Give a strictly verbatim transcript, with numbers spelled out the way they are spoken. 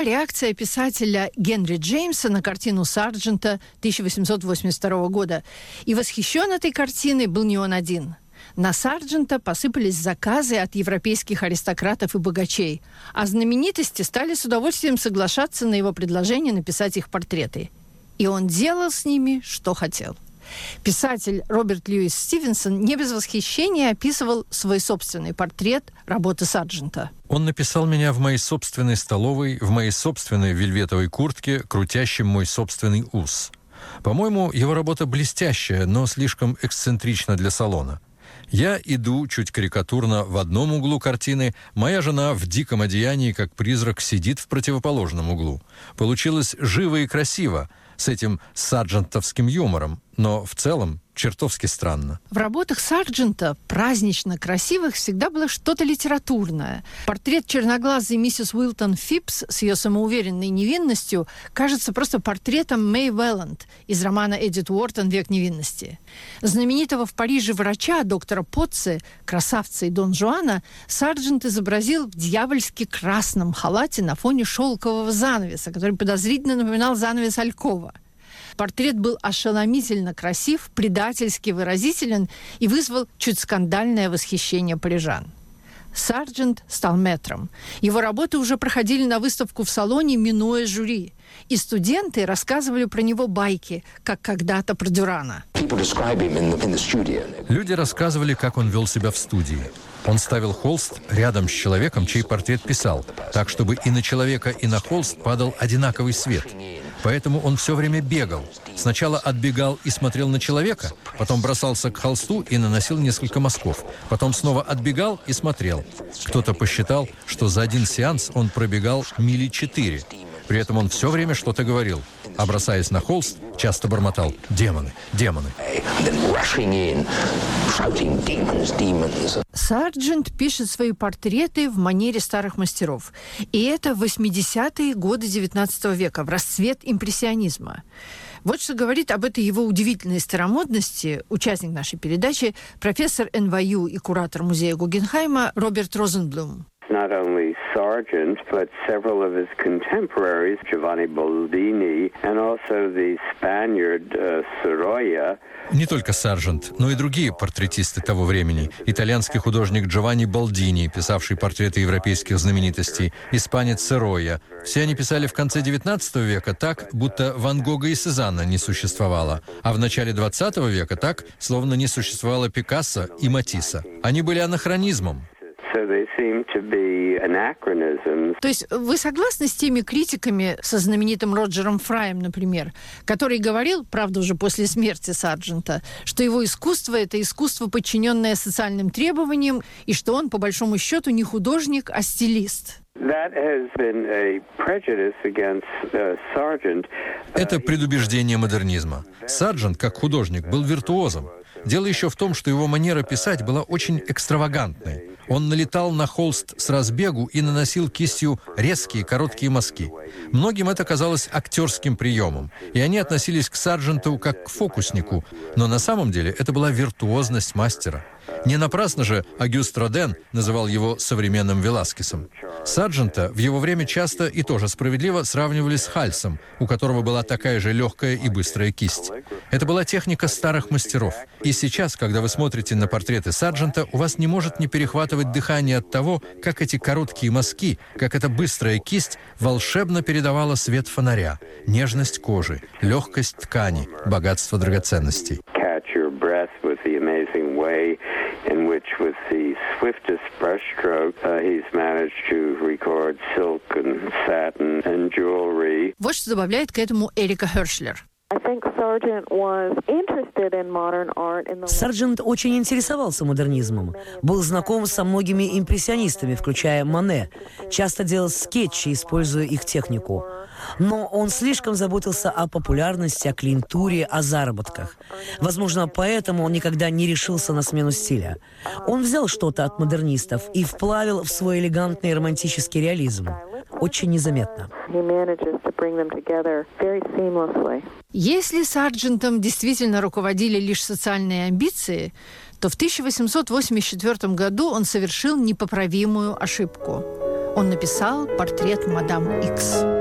Реакция писателя Генри Джеймса на картину Сарджента тысяча восемьсот восемьдесят второго года. И восхищен этой картиной был не он один. На Сарджента посыпались заказы от европейских аристократов и богачей, а знаменитости стали с удовольствием соглашаться на его предложение написать их портреты. И он делал с ними, что хотел. Писатель Роберт Льюис Стивенсон не без восхищения описывал свой собственный портрет работы Сарджента. Он написал меня в моей собственной столовой, в моей собственной вельветовой куртке, крутящем мой собственный ус. По-моему, его работа блестящая, но слишком эксцентрична для салона. Я иду чуть карикатурно в одном углу картины, моя жена в диком одеянии, как призрак, сидит в противоположном углу. Получилось живо и красиво, с этим сарджентовским юмором, но в целом чертовски странно. В работах Сарджента, празднично красивых, всегда было что-то литературное. Портрет черноглазой миссис Уилтон Фипс с ее самоуверенной невинностью кажется просто портретом Мэй Велланд из романа Эдит Уортон «Век невинности». Знаменитого в Париже врача, доктора Потце, красавца и Дон Жуана, Сарджент изобразил в дьявольски красном халате на фоне шелкового занавеса, который подозрительно напоминал занавес Алькова. Портрет был ошеломительно красив, предательски выразителен и вызвал чуть скандальное восхищение парижан. Сарджент стал мэтром. Его работы уже проходили на выставку в салоне, минуя жюри. И студенты рассказывали про него байки, как когда-то про Дюрана. Люди рассказывали, как он вел себя в студии. Он ставил холст рядом с человеком, чей портрет писал, так, чтобы и на человека, и на холст падал одинаковый свет. Поэтому он все время бегал. Сначала отбегал и смотрел на человека, потом бросался к холсту и наносил несколько мазков. Потом снова отбегал и смотрел. Кто-то посчитал, что за один сеанс он пробегал мили четыре. При этом он все время что-то говорил, а бросаясь на холст, часто бормотал «демоны, демоны». Сарджент пишет свои портреты в манере старых мастеров. И это восьмидесятые годы девятнадцатого века, в расцвет импрессионизма. Вот что говорит об этой его удивительной старомодности участник нашей передачи, профессор эн вай ю и куратор музея Гугенхайма Роберт Розенблюм. Not only Sargent, but several of his contemporaries, Giovanni Boldini, and also the Spaniard uh, Sorolla. Не только Сарджент, но и другие портретисты того времени. Итальянский художник Джованни Болдини, писавший портреты европейских знаменитостей, испанец Соройя. Все они писали в конце девятнадцатого века так, будто Ван Гога и Сезанна не существовало, а в начале двадцатого века так, словно не существовало Пикассо и Матисса. Они были анахронизмом. То есть вы согласны с теми критиками, со знаменитым Роджером Фраем, например, который говорил, правда, уже после смерти Сарджента, что его искусство — это искусство, подчиненное социальным требованиям, и что он, по большому счету, не художник, а стилист? Это предубеждение модернизма. Сарджент, как художник, был виртуозом. Дело еще в том, что его манера писать была очень экстравагантной. Он налетал на холст с разбегу и наносил кистью резкие короткие мазки. Многим это казалось актерским приемом, и они относились к Сардженту как к фокуснику, но на самом деле это была виртуозность мастера. Не напрасно же Агюст Роден называл его современным Веласкесом. Сарджента в его время часто и тоже справедливо сравнивали с Хальсом, у которого была такая же легкая и быстрая кисть. Это была техника старых мастеров. И сейчас, когда вы смотрите на портреты Сарджента, у вас не может не перехватывать дыхание от того, как эти короткие мазки, как эта быстрая кисть волшебно передавала свет фонаря, нежность кожи, легкость ткани, богатство драгоценностей. In which, with the swiftest brushstroke, uh, he's managed to record silk and satin and jewelry. Вот что добавляет к этому Эрика Хершлер. Сарджент очень интересовался модернизмом, был знаком со многими импрессионистами, включая Мане, часто делал скетчи, используя их технику. Но он слишком заботился о популярности, о клиентуре, о заработках. Возможно, поэтому он никогда не решился на смену стиля. Он взял что-то от модернистов и вплавил в свой элегантный романтический реализм. Очень незаметно. Если Сарджентом действительно руководили лишь социальные амбиции, то в тысяча восемьсот восемьдесят четвёртом году он совершил непоправимую ошибку. Он написал портрет мадам Икс.